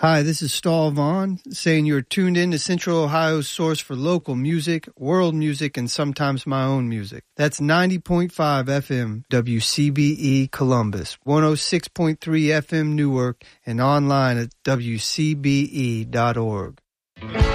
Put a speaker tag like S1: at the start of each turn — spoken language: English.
S1: Hi, this is Stahl Vaughn saying you're tuned in to Central Ohio's source for local music, world music, and sometimes my own music. That's 90.5 FM WCBE Columbus, 106.3 FM Newark, and online at WCBE.org.